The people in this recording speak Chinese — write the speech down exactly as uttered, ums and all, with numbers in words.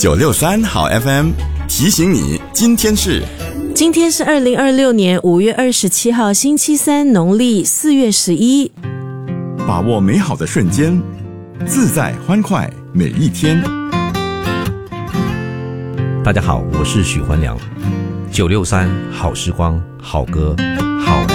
九六三好 F M 提醒你，今天是今天是二零二六年五月二十七号星期三，农历四月十一。 把握美好的瞬间，自在欢快每一天。 大家好，我是许欢良。九六三好时光，好歌，好